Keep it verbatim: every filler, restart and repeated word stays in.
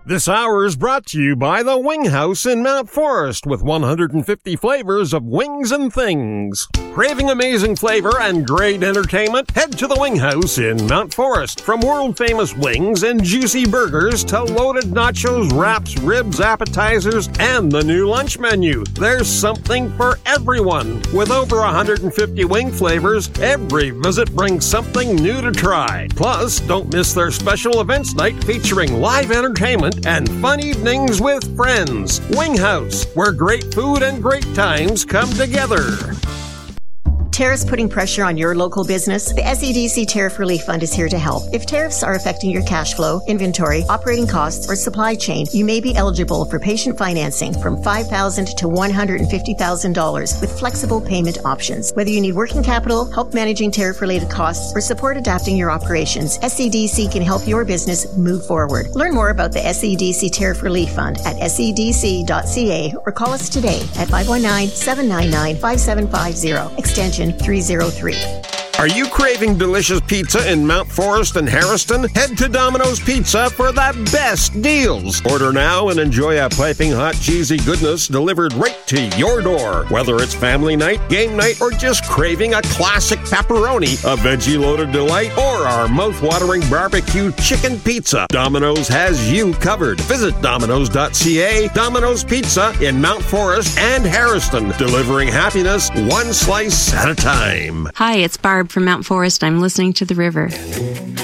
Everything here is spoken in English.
This hour is brought to you by the Wing House in Mount Forest with one hundred fifty flavors of wings and things. Craving amazing flavor and great entertainment? Head to the Wing House in Mount Forest. From world-famous wings and juicy burgers to loaded nachos, wraps, ribs, appetizers, and the new lunch menu, there's something for everyone. With over one hundred fifty wing flavors, every visit brings something new to try. Plus, don't miss their special events night featuring live entertainment and fun evenings with friends. Wing House, where great food and great times come together. Tariffs putting pressure on your local business? The S E D C Tariff Relief Fund is here to help. If tariffs are affecting your cash flow, inventory, operating costs, or supply chain, you may be eligible for patient financing from five thousand dollars to one hundred fifty thousand dollars with flexible payment options. Whether you need working capital, help managing tariff-related costs, or support adapting your operations, S E D C can help your business move forward. Learn more about the S E D C Tariff Relief Fund at S E D C dot C A or call us today at five one nine, seven nine nine, five seven five zero, extension three oh three. Are you craving delicious pizza in Mount Forest and Harrison? Head to Domino's Pizza for the best deals. Order now and enjoy a piping hot cheesy goodness delivered right to your door. Whether it's family night, game night, or just craving a classic pepperoni, a veggie-loaded delight, or our mouth-watering barbecue chicken pizza, Domino's has you covered. Visit Domino's dot C A. Domino's Pizza in Mount Forest and Harrison, delivering happiness one slice at a time. Hi, it's Barb from Mount Forest. I'm listening to The River.